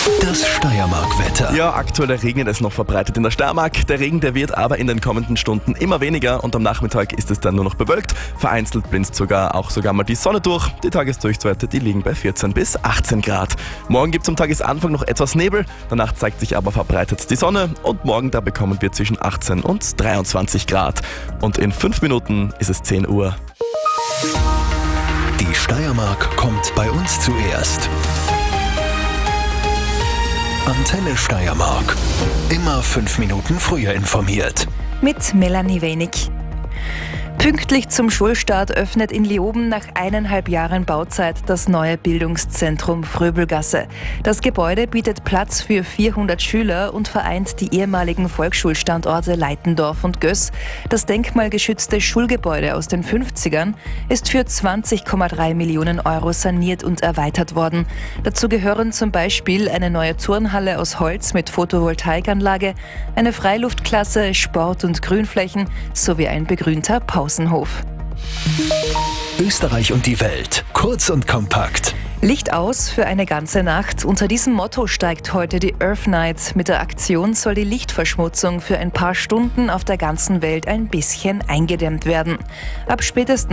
Das Steiermark-Wetter. Ja, aktuell regnet es noch verbreitet in der Steiermark. Der Regen, der wird aber in den kommenden Stunden immer weniger und am Nachmittag ist es dann nur noch bewölkt. Vereinzelt blinzt sogar mal die Sonne durch. Die Tagesdurchschnitte, die liegen bei 14 bis 18 Grad. Morgen gibt es am Tagesanfang noch etwas Nebel, danach zeigt sich aber verbreitet die Sonne und morgen da bekommen wir zwischen 18 und 23 Grad. Und in 5 Minuten ist es 10 Uhr. Die Steiermark kommt bei uns zuerst. Antenne Steiermark. Immer 5 Minuten früher informiert. Mit Melanie Wenig. Pünktlich zum Schulstart öffnet in Leoben nach 1,5 Jahren Bauzeit das neue Bildungszentrum Fröbelgasse. Das Gebäude bietet Platz für 400 Schüler und vereint die ehemaligen Volksschulstandorte Leitendorf und Göß. Das denkmalgeschützte Schulgebäude aus den 50ern ist für 20,3 Millionen Euro saniert und erweitert worden. Dazu gehören zum Beispiel eine neue Turnhalle aus Holz mit Photovoltaikanlage, eine Freiluftklasse, Sport- und Grünflächen sowie ein begrünter Pausenhof. Österreich und die Welt. Kurz und kompakt. Licht aus für eine ganze Nacht. Unter diesem Motto steigt heute die Earth Night. Mit der Aktion soll die Lichtverschmutzung für ein paar Stunden auf der ganzen Welt ein bisschen eingedämmt werden. Ab spätestens